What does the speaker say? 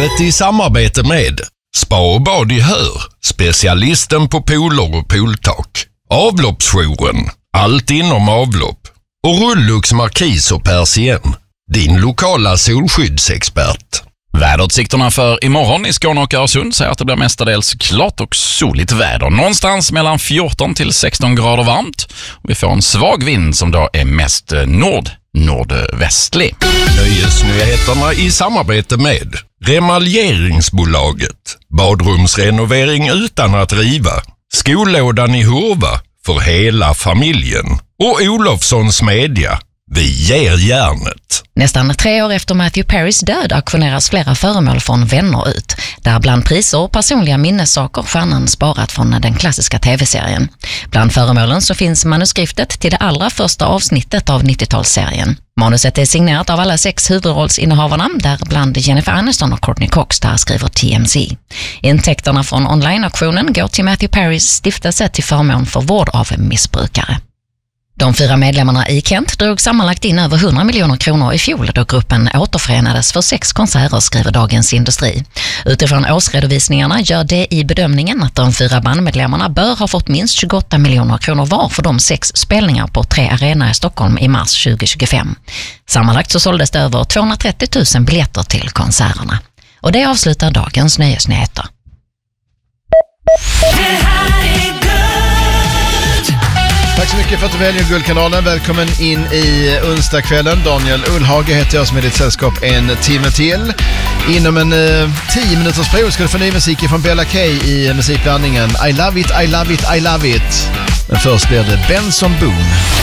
Programmet i samarbete med Spa och bad i Hör, specialisten på pooler och pooltak. Avloppsjouren, allt inom avlopp. Och Rullux Markis och Persien, din lokala solskyddsexpert. Väderutsikterna för imorgon i Skåne och Öresund säger att det blir mestadels klart och soligt väder. Någonstans mellan 14 till 16 grader varmt. Vi får en svag vind som då är mest nordvästlig. Nöjesnyheterna i samarbete med Remaljeringsbolaget. Badrumsrenovering utan att riva. Skollådan i Hurva för hela familjen. Och Olofssons media. Vi ger järnet. Nästan 3 år efter Matthew Perrys död auktioneras flera föremål från vänner ut. Där bland priser och personliga minnessaker stjärnan sparat från den klassiska tv-serien. Bland föremålen så finns manuskriptet till det allra första avsnittet av 90-talsserien. Manuset är signerat av alla 6 huvudrollsinnehavarna, där bland Jennifer Aniston och Courtney Cox, där skriver TMZ. Intäkterna från online-auktionen går till Matthew Perrys stiftelse till förmån för vård av missbrukare. De 4 medlemmarna i Kent drog sammanlagt in över 100 miljoner kronor i fjol då gruppen återförenades för 6 konserter, skriver Dagens Industri. Utifrån årsredovisningarna gör det i bedömningen att de 4 bandmedlemmarna bör ha fått minst 28 miljoner kronor var för de 6 spelningar på 3 arenor i Stockholm i mars 2025. Sammanlagt så såldes det över 230 000 biljetter till konserterna. Och det avslutar dagens nöjesnyheter. Tack så mycket för att du väljer Guldkanalen. Välkommen in i onsdagskvällen. Daniel Ullhage heter jag som är ditt sällskap en timme till. Inom en 10 minuters period ska du få ny musik från Bella K i musikblandningen I Love It, I Love It, I Love It. Men först blir det Benson Boone.